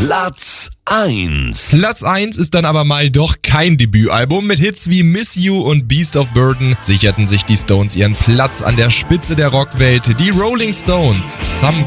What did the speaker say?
Platz 1. Platz 1 ist dann aber mal doch kein Debütalbum. Mit Hits wie Miss You und Beast of Burden sicherten sich die Stones ihren Platz an der Spitze der Rockwelt. Die Rolling Stones, Some